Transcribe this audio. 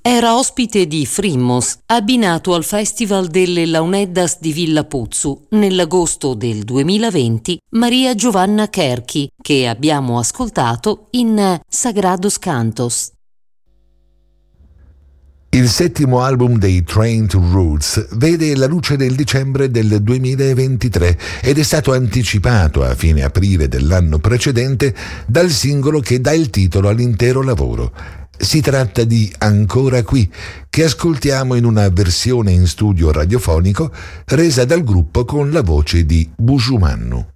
era ospite di Frimmos, abbinato al Festival delle Launeddas di Villa Puzzu nell'agosto del 2020, Maria Giovanna Cherchi, che abbiamo ascoltato in Sagrados Cantos. Il settimo album dei Train to Roots vede la luce nel dicembre del 2023 ed è stato anticipato a fine aprile dell'anno precedente dal singolo che dà il titolo all'intero lavoro. Si tratta di Ancora qui, che ascoltiamo in una versione in studio radiofonico resa dal gruppo con la voce di Bujumannu.